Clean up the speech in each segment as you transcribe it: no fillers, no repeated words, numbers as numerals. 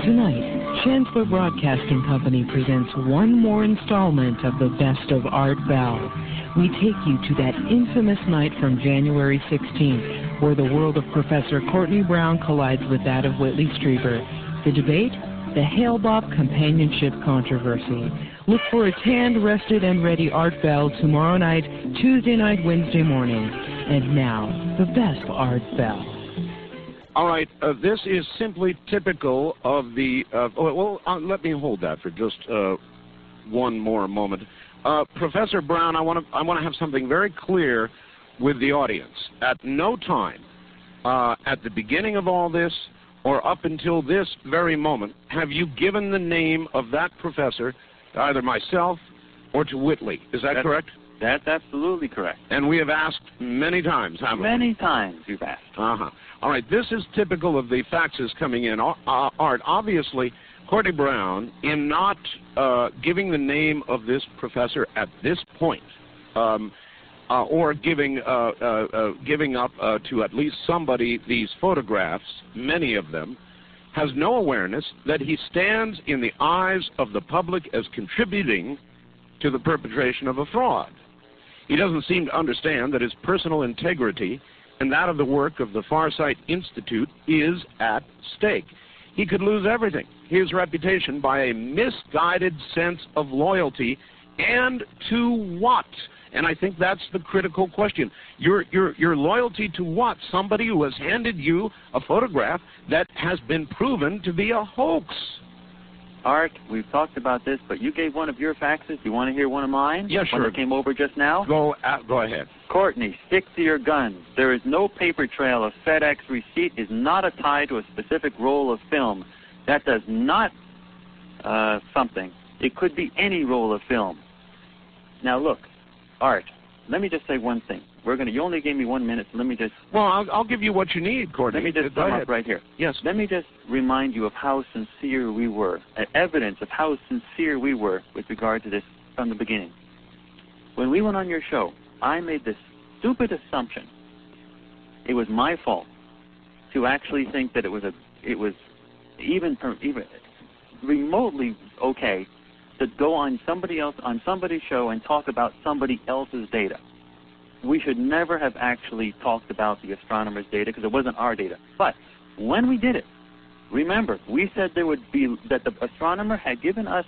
Tonight, Chancellor Broadcasting Company presents one more installment of the Best of Art Bell. We take you to that infamous night from January 16th, where the world of Professor Courtney Brown collides with that of Whitley Strieber. The debate? The Hale-Bopp companionship controversy. Look for a tanned, rested, and ready Art Bell tomorrow night, Tuesday night, Wednesday morning. And now, the Best Art Bell. All right, this is simply typical of the, let me hold that for just one more moment. Professor Brown, I want to have something very clear with the audience. At no time, at the beginning of all this, or up until this very moment, have you given the name of that professor to either myself or to Whitley. Is that correct? That's absolutely correct. And we have asked many times, haven't we? Many times you've asked. Uh-huh. All right, this is typical of the faxes coming in. Art, obviously, Courtney Brown, in not giving the name of this professor at this point, or giving up to at least somebody these photographs, many of them, has no awareness that he stands in the eyes of the public as contributing to the perpetration of a fraud. He doesn't seem to understand that his personal integrity and that of the work of the Farsight Institute is at stake. He could lose everything, his reputation, by a misguided sense of loyalty. And to what? And I think that's the critical question. Your loyalty to what? Somebody who has handed you a photograph that has been proven to be a hoax. Art, we've talked about this, but you gave one of your faxes. Do you want to hear one of mine? Yeah, sure. One that came over just now? Go ahead. Courtney, stick to your guns. There is no paper trail. A FedEx receipt is not a tie to a specific roll of film. That does not something. It could be any roll of film. Now look, Art, let me just say one thing. You only gave me 1 minute, so let me just... Well, I'll give you what you need, Courtney. Let me just sum up right here. Yes. Let me just remind you of how sincere we were, evidence of how sincere we were with regard to this from the beginning. When we went on your show, I made this stupid assumption. It was my fault to actually think that it was even remotely okay to go on somebody's show and talk about somebody else's data. We should never have actually talked about the astronomer's data because it wasn't our data. But when we did it, remember, we said that the astronomer had given us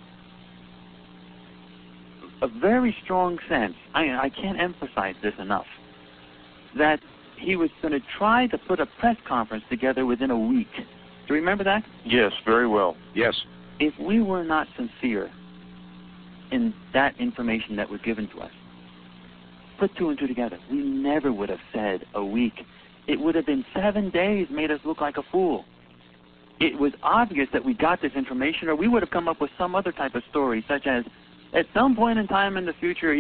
a very strong sense, I can't emphasize this enough, that he was going to try to put a press conference together within a week. Do you remember that? Yes, very well. Yes. If we were not sincere in that information that was given to us, put two and two together, we never would have said a week. It would have been 7 days, made us look like a fool. It was obvious that we got this information, or we would have come up with some other type of story, such as, at some point in time in the future,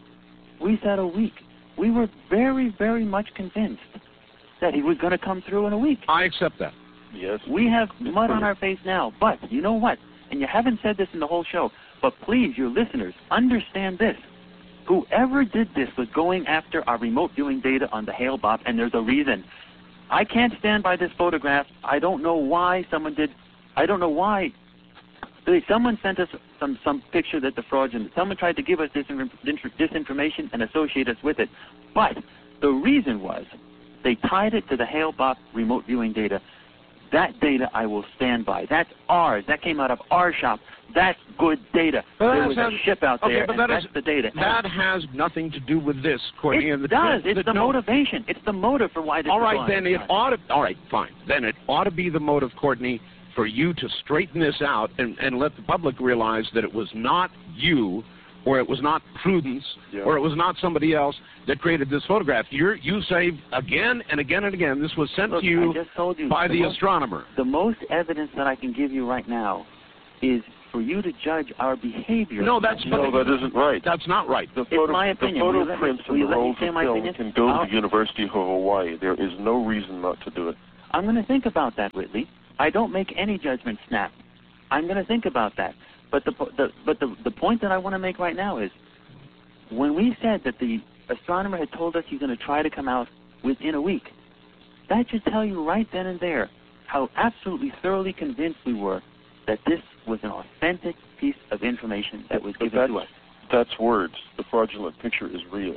we said a week. We were very, very much convinced that he was going to come through in a week. I accept that. Yes. We have mud on our face now, but you know what? And you haven't said this in the whole show, but please, your listeners, understand this. Whoever did this was going after our remote viewing data on the Hale-Bopp, and there's a reason. I can't stand by this photograph. I don't know why someone did. I don't know why. Someone sent us some picture that the fraudulent. Someone tried to give us disinformation and associate us with it. But the reason was they tied it to the Hale-Bopp remote viewing data. That data I will stand by. That's ours. That came out of our shop. That's good data. There was a ship out there, and that's the data. That has nothing to do with this, Courtney. It does. It's the motivation. It's the motive for why this all right, then it ought to... All right, fine. Then it ought to be the motive, Courtney, for you to straighten this out and let the public realize that it was not you, or it was not Prudence, or it was not somebody else that created this photograph. You say again and again and again, this was sent to you, by the astronomer. The most evidence that I can give you right now is for you to judge our behavior. No, that isn't right. That's not right. The my opinion. The photo prints and the rolls of film can go to the University of Hawaii. There is no reason not to do it. I'm going to think about that, Whitley. I don't make any judgment snap. I'm going to think about that. But the point that I want to make right now is, when we said that the astronomer had told us he's going to try to come out within a week, that should tell you right then and there how absolutely thoroughly convinced we were that this was an authentic piece of information that was given to us. That's words. The fraudulent picture is real.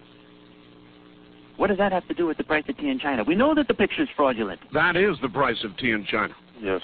What does that have to do with the price of tea in China? We know that the picture is fraudulent. That is the price of tea in China. Yes.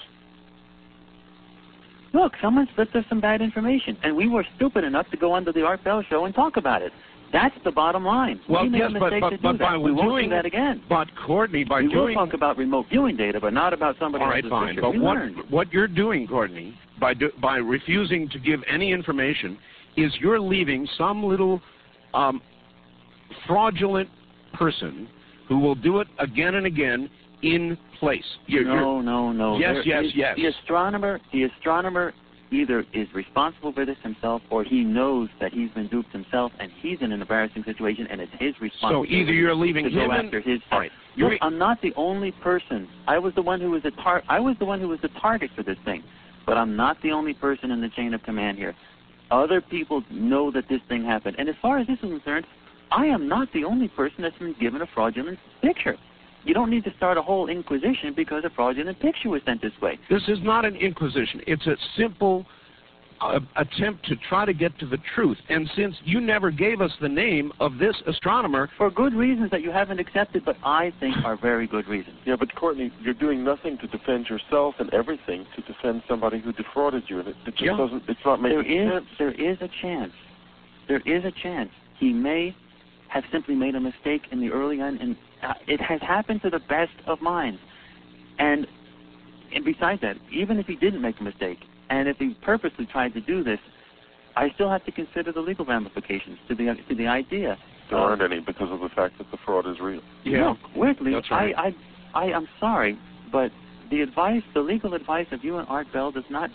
Look, someone slipped us some bad information, and we were stupid enough to go onto the Art Bell show and talk about it. That's the bottom line. Well, we made yes, a mistake to do that. We won't do that again. But, Courtney, by we doing... will talk about remote viewing data, but not about somebody else's All right, fine. picture. But what you're doing, Courtney, by refusing to give any information, is you're leaving some little fraudulent person who will do it again and again in place. No. Yes. The astronomer either is responsible for this himself, or he knows that he's been duped himself, and he's in an embarrassing situation, and it's his responsibility. So either you're leaving to him go after his. All right. Look, I'm not the only person. I was the one who was the target for this thing, but I'm not the only person in the chain of command here. Other people know that this thing happened, and as far as this is concerned, I am not the only person that's been given a fraudulent picture. You don't need to start a whole inquisition because a fraudulent picture was sent this way. This is not an inquisition. It's a simple attempt to try to get to the truth. And since you never gave us the name of this astronomer... For good reasons that you haven't accepted, but I think are very good reasons. Yeah, but Courtney, you're doing nothing to defend yourself and everything to defend somebody who defrauded you. And it just doesn't, it's not making sense. There is a chance. There is a chance. He may have simply made a mistake in the early on, and it has happened to the best of minds. And besides that, even if he didn't make a mistake, and if he purposely tried to do this, I still have to consider the legal ramifications to the idea. There aren't any because of the fact that the fraud is real. Yeah, look, weirdly, that's right. I'm sorry, but the legal advice of you and Art Bell is not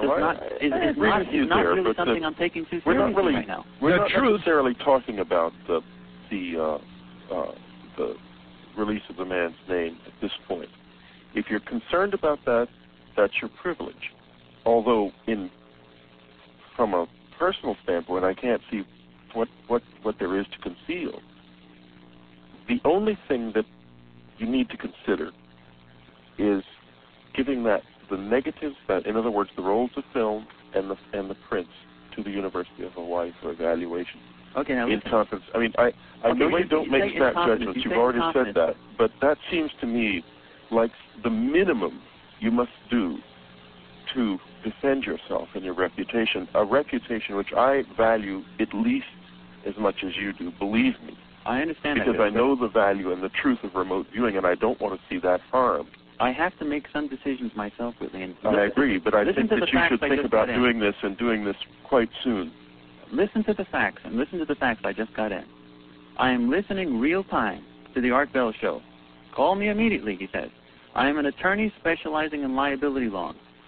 really something I'm taking too seriously right now. We're not necessarily talking about the release of the man's name at this point. If you're concerned about that, that's your privilege. Although, from a personal standpoint, I can't see what there is to conceal. The only thing that you need to consider is giving the negatives, in other words, the rolls of film and the prints, to the University of Hawaii for evaluation. Okay, now in confidence. I mean, I know you don't make snap judgments. You've already said that, but that seems to me like the minimum you must do to defend yourself and your reputation, a reputation which I value at least as much as you do, believe me. I understand because I know the value and the truth of remote viewing, and I don't want to see that harmed. I have to make some decisions myself, Whitley. And I agree, but I think that you should think about doing this and doing this quite soon. Listen to the facts, and listen to the facts I just got in. I am listening real time to the Art Bell show. Call me immediately, he says. I am an attorney specializing in liability law.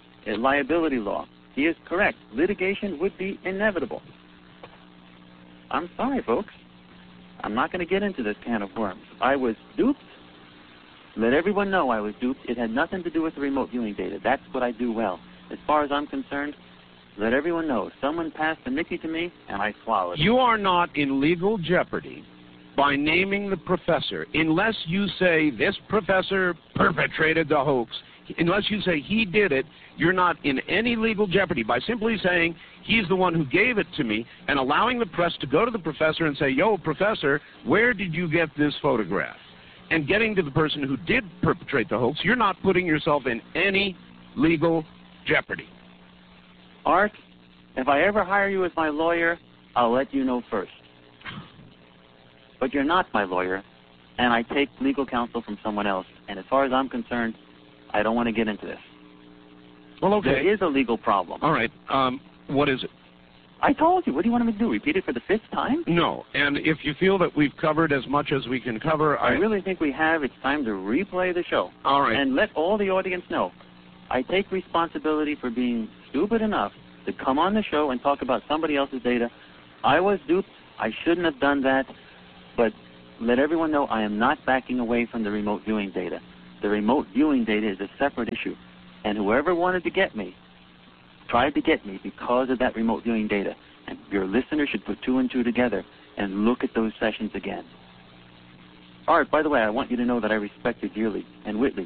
He is correct. Litigation would be inevitable. I'm sorry, folks. I'm not going to get into this can of worms. I was duped. Let everyone know I was duped. It had nothing to do with the remote viewing data. That's what I do well. As far as I'm concerned, let everyone know. Someone passed the Mickey to me, and I swallowed it. You are not in legal jeopardy by naming the professor, unless you say this professor perpetrated the hoax. Unless you say he did it, you're not in any legal jeopardy by simply saying he's the one who gave it to me and allowing the press to go to the professor and say, yo, professor, where did you get this photograph? And getting to the person who did perpetrate the hoax, you're not putting yourself in any legal jeopardy. Art, if I ever hire you as my lawyer, I'll let you know first. But you're not my lawyer, and I take legal counsel from someone else. And as far as I'm concerned, I don't want to get into this. Well, okay. There is a legal problem. All right. What is it? I told you. What do you want me to do? Repeat it for the 5th time? No. And if you feel that we've covered as much as we can cover, I really think we have. It's time to replay the show. All right. And let all the audience know. I take responsibility for being stupid enough to come on the show and talk about somebody else's data. I was duped. I shouldn't have done that. But let everyone know I am not backing away from the remote viewing data. The remote viewing data is a separate issue. And whoever wanted to get me tried to get me because of that remote viewing data. And your listeners should put 2 and 2 together and look at those sessions again. Art, by the way, I want you to know that I respect you dearly. And Whitley,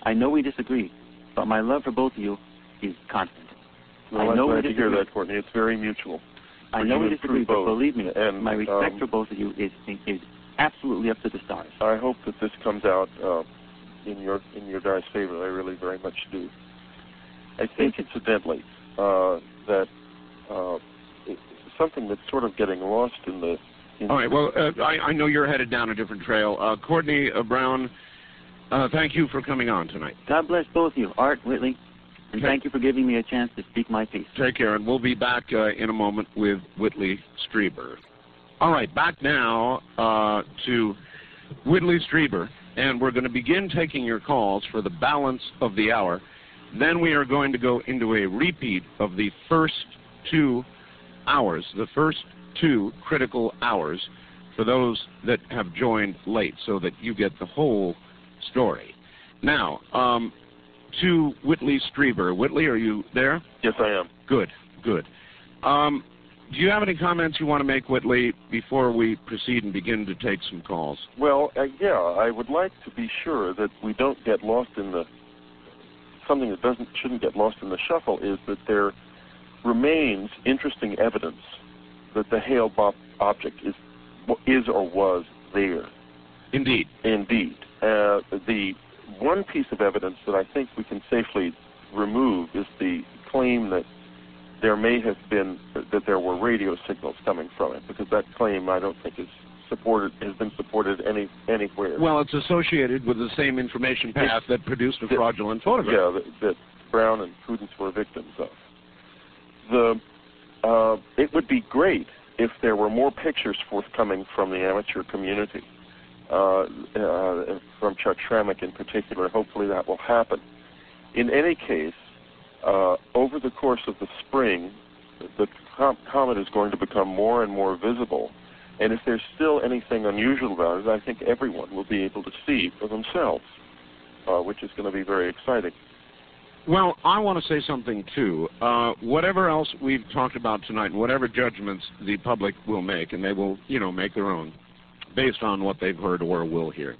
I know we disagree, but my love for both of you is constant. Well, I'm glad to hear that, Courtney. It's very mutual. I know we disagree, but believe me, and my respect for both of you is absolutely up to the stars. I hope that this comes out in your guys' favor. I really very much do. I think, incidentally, that something that's sort of getting lost in the... All right, well, I know you're headed down a different trail. Courtney Brown, thank you for coming on tonight. God bless both of you, Art, Whitley, and thank you for giving me a chance to speak my piece. Take care, and we'll be back in a moment with Whitley Strieber. All right, back now to Whitley Strieber, and we're going to begin taking your calls for the balance of the hour. Then we are going to go into a repeat of the first 2 hours, the first 2 critical hours for those that have joined late, so that you get the whole story. Now, to Whitley Strieber. Whitley, are you there? Yes, I am. Good, good. Do you have any comments you want to make, Whitley, before we proceed and begin to take some calls? Well, yeah, I would like to be sure that we don't get lost in the... Something that shouldn't get lost in the shuffle is that there remains interesting evidence that the Hale-Bopp object is or was there. Indeed. Indeed. The one piece of evidence that I think we can safely remove is the claim that there may have been, that there were radio signals coming from it, because that claim I don't think has been supported anywhere. Well, it's associated with the same information path that produced a fraudulent photograph. Yeah, that Brown and Prudence were victims of. It would be great if there were more pictures forthcoming from the amateur community, from Chuck Schrammick in particular. Hopefully that will happen. In any case, over the course of the spring, the comet is going to become more and more visible. And if there's still anything unusual about it, I think everyone will be able to see for themselves, which is going to be very exciting. Well, I want to say something, too. Whatever else we've talked about tonight, and whatever judgments the public will make, and they will, make their own, based on what they've heard or will hear,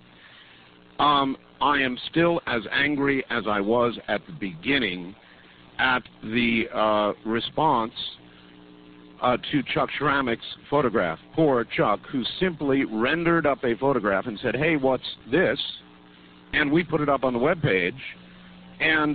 I am still as angry as I was at the beginning at the response to Chuck Schrammick's photograph. Poor Chuck, who simply rendered up a photograph and said, hey, what's this? And we put it up on the webpage. And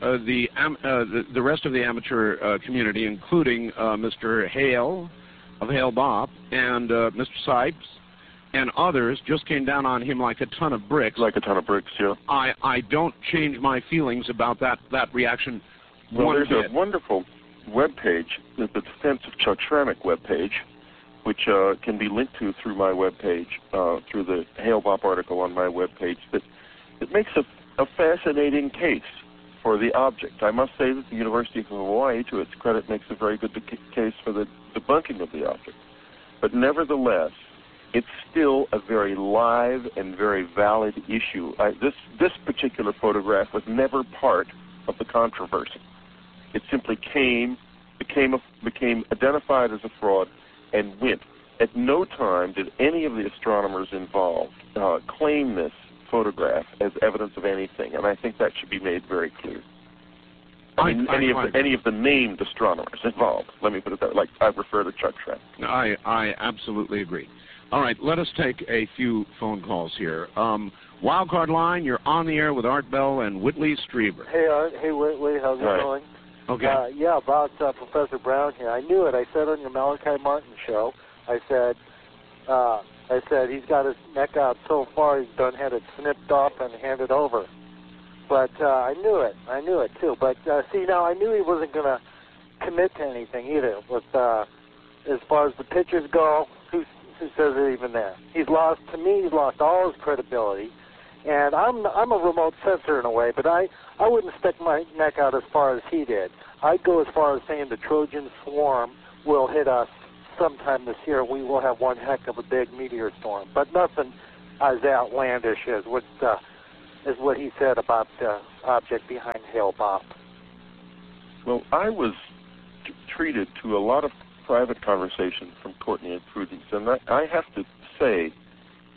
the rest of the amateur community, including Mr. Hale of Hale-Bopp and Mr. Sipes and others, just came down on him like a ton of bricks. Like a ton of bricks, yeah. I don't change my feelings about that reaction one bit. There's a wonderful webpage, the Defense of Chuck Schrammick webpage, which can be linked to through my webpage, through the Hale-Bopp article on my webpage, that makes a fascinating case for the object. I must say that the University of Hawaii, to its credit, makes a very good case for the debunking of the object. But nevertheless, it's still a very live and very valid issue. This particular photograph was never part of the controversy. It simply became identified as a fraud and went. At no time did any of the astronomers involved claim this photograph as evidence of anything, and I think that should be made very clear. Any of the named astronomers involved. Let me put it that way. Like I refer to Chuck Schrammick. I absolutely agree. All right, let us take a few phone calls here. Wildcard line, you're on the air with Art Bell and Whitley Strieber. Hey, Art. Hey, Whitley. How's it going? Okay. Yeah, about Professor Brown here. I knew it. I said on your Malachi Martin show, I said he's got his neck out so far he's done had it snipped off and handed over. But I knew it. I knew it, too. But, see, now I knew he wasn't going to commit to anything either. With as far as the pictures go, who says it even there? He's lost all his credibility. And I'm a remote censor in a way, but I wouldn't stick my neck out as far as he did. I'd go as far as saying the Trojan swarm will hit us sometime this year. We will have one heck of a big meteor storm, but nothing as outlandish as what he said about the object behind Hale-Bopp. Well, I was treated to a lot of private conversation from Courtney and Prudence, and I have to say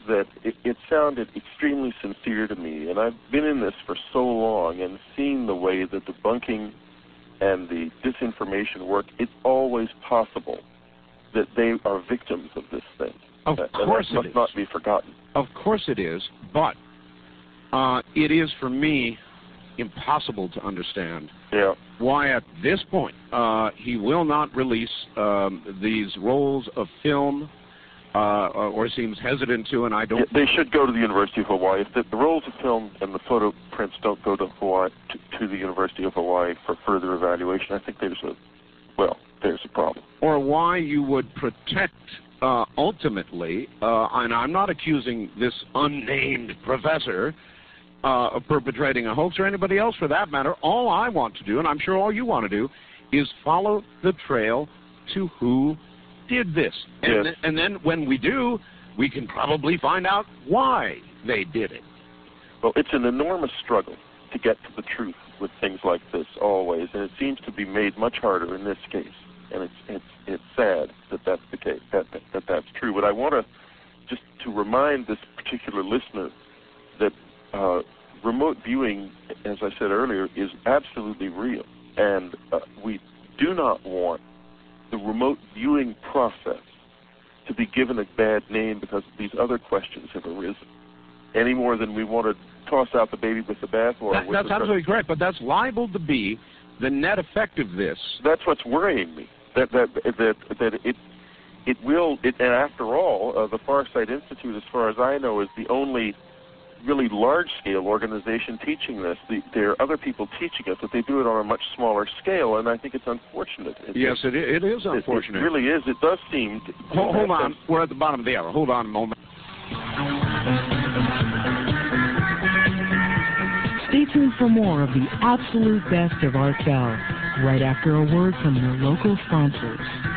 that it sounded extremely sincere to me, and I've been in this for so long and seen the way that debunking and the disinformation work. It's always possible that they are victims of this thing. Of course it is. That must not be forgotten. Of course it is, but it is, for me, impossible to understand why at this point he will not release these rolls of film, or seems hesitant to, and I don't... They should go to the University of Hawaii. If the rolls of film and the photo prints don't go to Hawaii, to the University of Hawaii for further evaluation, I think there's a problem. Or why you would protect, ultimately, and I'm not accusing this unnamed professor of perpetrating a hoax, or anybody else for that matter. All I want to do, and I'm sure all you want to do, is follow the trail to who did this. Yes. And then when we do, we can probably find out why they did it. Well, it's an enormous struggle to get to the truth with things like this always, and it seems to be made much harder in this case. And it's sad that that's the case, that's true. But I want to just to remind this particular listener that remote viewing, as I said earlier, is absolutely real. And we do not want the remote viewing process to be given a bad name because these other questions have arisen, any more than we want to toss out the baby with the bathwater. That's absolutely correct, but that's liable to be the net effect of this. That's what's worrying me. That it will. And after all, the Farsight Institute, as far as I know, is the only really large-scale organization teaching this. There are other people teaching it, but they do it on a much smaller scale, and I think it's unfortunate. Yes, it is unfortunate. It really is. It does seem... Hold on. We're at the bottom of the hour. Hold on a moment. Stay tuned for more of the absolute best of Art Bell, right after a word from your local sponsors.